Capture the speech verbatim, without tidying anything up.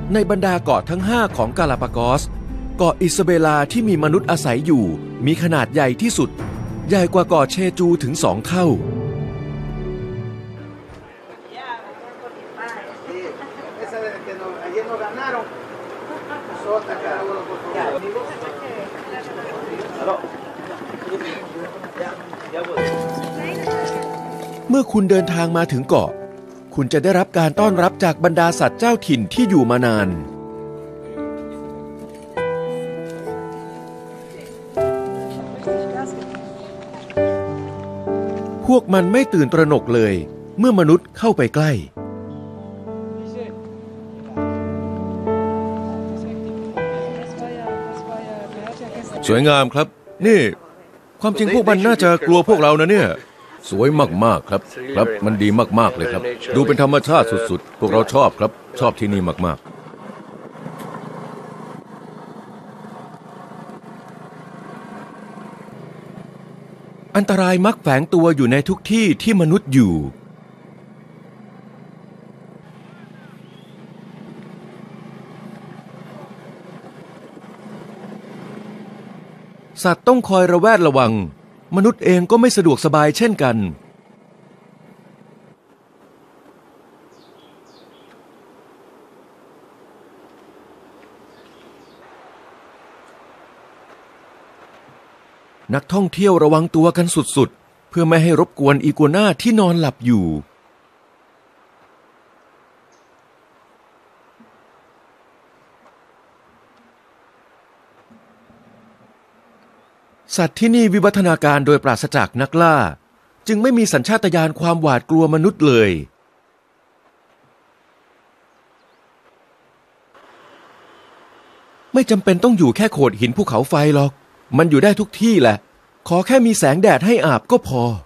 ในบรรดาเกาะทั้งห้าของกาลาปากอสเกาะอิซาเบลาที่มีมนุษย์อาศัยอยู่มีขนาดใหญ่ที่สุดใหญ่กว่าเกาะเชจูถึงสองเท่าเมื่อคุณเดินทางมาถึงเกาะคุณจะได้รับการต้อนรับจากบรรดาสัตว์เจ้าถิ่นที่อยู่มานานพวกมันไม่ตื่นตระหนกเลยเมื่อมนุษย์เข้าไปใกล้สวยงามครับนี่ความจริงพวกมันน่าจะกลัวพวกเรานะเนี่ยสวยมากๆครับครับมันดีมากๆเลยครับดูเป็นธรรมชาติสุดๆพวกเราชอบครับชอบที่นี่มากๆอันตรายมักแฝงตัวอยู่ในทุกที่ที่มนุษย์อยู่สัตว์ต้องคอยระแวดระวังมนุษย์เองก็ไม่สะดวกสบายเช่นกันนักท่องเที่ยวระวังตัวกันสุดๆเพื่อไม่ให้รบกวนอีกัวน่าที่นอนหลับอยู่สัตว์ที่นี่วิวัฒนาการโดยปราศจากนักล่าจึงไม่มีสัญชาตญาณความหวาดกลัวมนุษย์เลยไม่จำเป็นต้องอยู่แค่โขดหินภูเขาไฟหรอกมันอยู่ได้ทุกที่แหละขอแค่มีแสงแดดให้อาบก็พอ